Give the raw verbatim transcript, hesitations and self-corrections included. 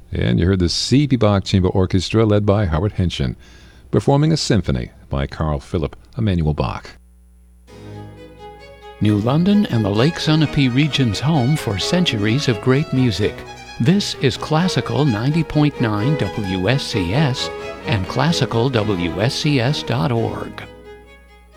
And you heard the C B. Bach Chamber Orchestra led by Howard Henshin, performing a symphony by Carl Philipp Emanuel Bach. New London and the Lake Sunapee region's home for centuries of great music. This is Classical ninety point nine W S C S and classical W S C S dot org.